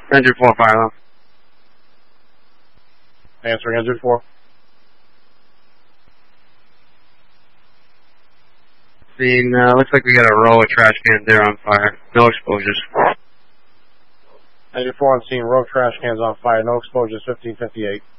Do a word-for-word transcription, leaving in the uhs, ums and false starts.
Engine four, fire alarm. Answering engine four. Scene, uh, looks like we got a row of trash cans there on fire. No exposures. Engine four on scene, row of trash cans on fire, no exposures, fifteen fifty-eight.